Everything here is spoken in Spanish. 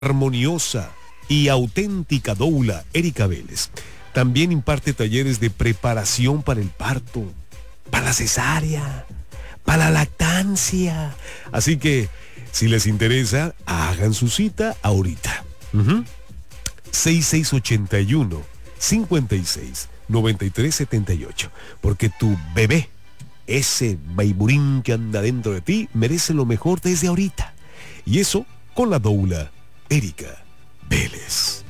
armoniosa y auténtica doula Erika Vélez. También imparte talleres de preparación para el parto, para la cesárea, para la lactancia. Así que, si les interesa, hagan su cita ahorita. 6681 56 93 78. Porque tu bebé, ese baiburín que anda dentro de ti, merece lo mejor desde ahorita. Y eso con la doula Erika Vélez.